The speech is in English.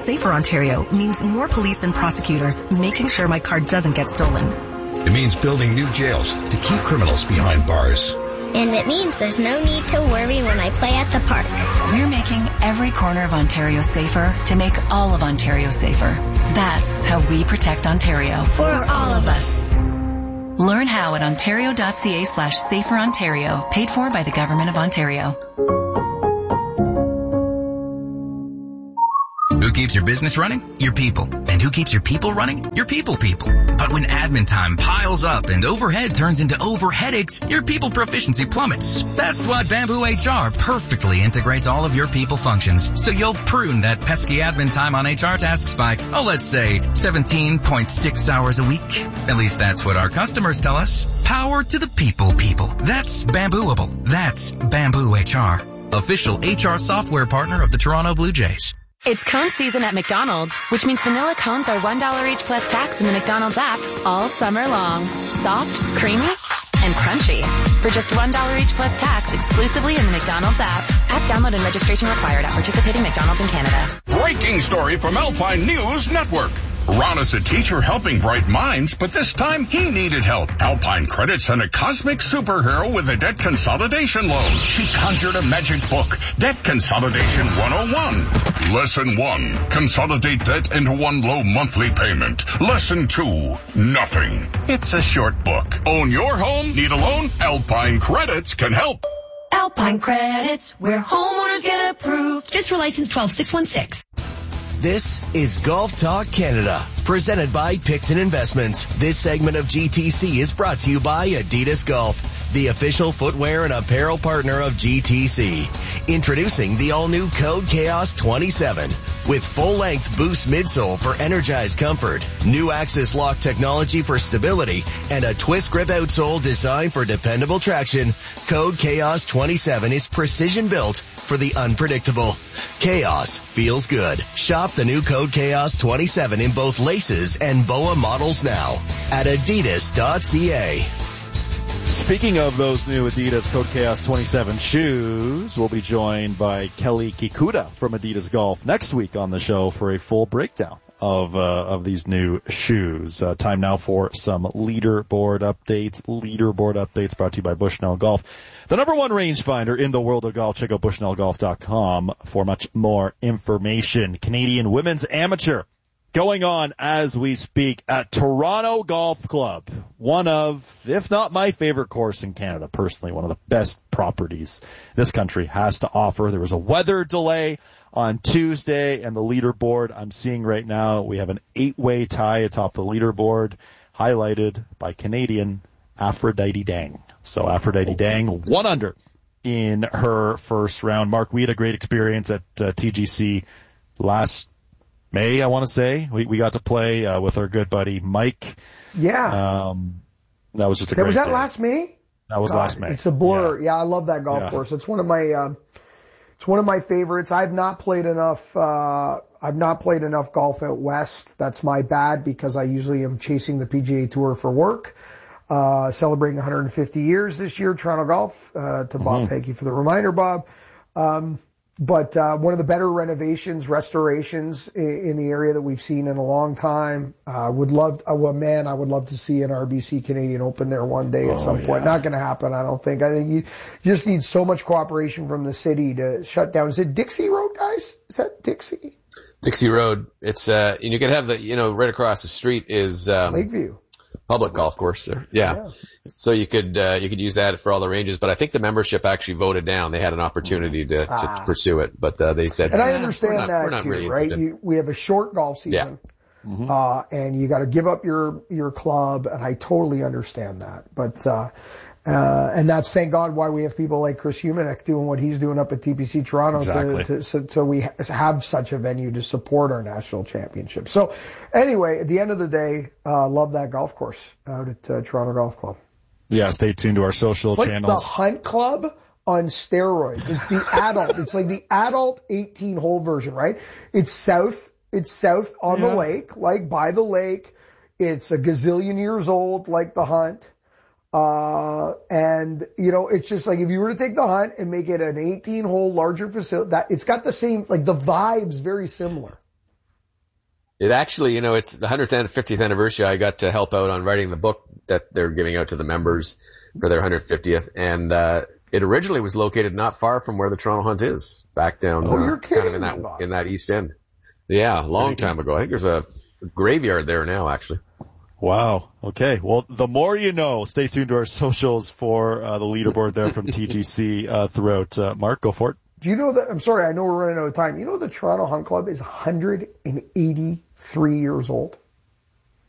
Safer Ontario means more police and prosecutors making sure my car doesn't get stolen. It means building new jails to keep criminals behind bars. And it means there's no need to worry when I play at the park. We're making every corner of Ontario safer to make all of Ontario safer. That's how we protect Ontario. For all of us. Learn how at ontario.ca/saferontario, paid for by the Government of Ontario. Who keeps your business running? Your people. And who keeps your people running? Your people. But when admin time piles up and overhead turns into overheadaches, your people proficiency plummets. That's why Bamboo HR perfectly integrates all of your people functions. So you'll prune that pesky admin time on HR tasks by, let's say 17.6 hours a week. At least that's what our customers tell us. Power to the people. That's Bambooable. That's Bamboo HR. Official HR software partner of the Toronto Blue Jays. It's cone season at McDonald's, which means vanilla cones are $1 each plus tax in the McDonald's app all summer long. Soft, creamy, and crunchy. For just $1 each plus tax exclusively in the McDonald's app. App download and registration required at participating McDonald's in Canada. Breaking story from Alpine News Network. Ron is a teacher helping bright minds, but this time he needed help. Alpine Credit sent a cosmic superhero with a debt consolidation loan. She conjured a magic book, Debt Consolidation 101. Lesson 1, consolidate debt into one low monthly payment. Lesson 2, nothing. It's a short book. Own your home? Need a loan? Alpine Credits can help. Alpine Credits, where homeowners get approved. Just for license 12616. This is Golf Talk Canada, presented by Picton Investments. This segment of GTC is brought to you by Adidas Golf, the official footwear and apparel partner of GTC. Introducing the all-new Code Chaos 27 with full-length Boost midsole for energized comfort, new Axis Lock technology for stability, and a twist grip outsole designed for dependable traction. Code Chaos 27 is precision-built for the unpredictable. Chaos feels good. Shop the new Code Chaos 27 in both laces and BOA models now at adidas.ca. Speaking of those new Adidas Code Chaos 27 shoes, we'll be joined by Kelly Kikuta from Adidas Golf next week on the show for a full breakdown of these new shoes. Time now for some leaderboard updates. Leaderboard updates brought to you by Bushnell Golf, the number one rangefinder in the world of golf. Check out bushnellgolf.com for much more information. Canadian Women's Amateur going on as we speak at Toronto Golf Club. One of, if not my favorite course in Canada, personally, one of the best properties this country has to offer. There was a weather delay on Tuesday, and the leaderboard I'm seeing right now, we have an 8-way tie atop the leaderboard, highlighted by Canadian Aphrodite Dang. So Aphrodite Dang, 1 under in her first round. Mark, we had a great experience at TGC last May, I want to say. We got to play with our good buddy Mike. Yeah. That was just a great Was that day. Last May? That was last May. It's a blur. Yeah, I love that golf course. It's one of my favorites. I've not played enough golf out west. That's my bad because I usually am chasing the PGA Tour for work. Celebrating 150 years this year, Toronto Golf, to Bob. Thank you for the reminder, Bob. But one of the better restorations in the area that we've seen in a long time. I would love to see an RBC Canadian Open there one day at some point. Not going to happen, I don't think. I think you just need so much cooperation from the city to shut down. Is it Dixie Road, guys? Is that Dixie? Dixie Road. It's, you could have right across the street is, Lakeview. Public golf course there. Yeah. So you could use that for all the ranges, but I think the membership actually voted down. They had an opportunity to pursue it, but they said. And I understand that too, really right? We have a short golf season. Yeah. And you got to give up your club, and I totally understand that. But, and that's, thank God, why we have people like Chris Humanek doing what he's doing up at TPC Toronto. Exactly. So we have such a venue to support our national championship. So anyway, at the end of the day, love that golf course out at Toronto Golf Club. Yeah, stay tuned to our social channels. channels. It's like the Hunt Club on steroids. It's the adult. It's like the adult 18-hole version, right? It's south on the lake, like by the lake. It's a gazillion years old, like the Hunt. And it's just like if you were to take the Hunt and make it an 18-hole larger facility, that it's got the same, like the vibe's very similar. It actually, it's the 150th anniversary. I got to help out on writing the book that they're giving out to the members for their 150th. And, it originally was located not far from where the Toronto Hunt is, back down, kind of in that east end. Yeah, a long time ago. I think there's a graveyard there now, actually. Wow. Okay. Well, the more you know. Stay tuned to our socials for the leaderboard there from TGC throughout. Mark, go for it. Do you know that? I'm sorry, I know we're running out of time. You know the Toronto Hunt Club is 183 years old.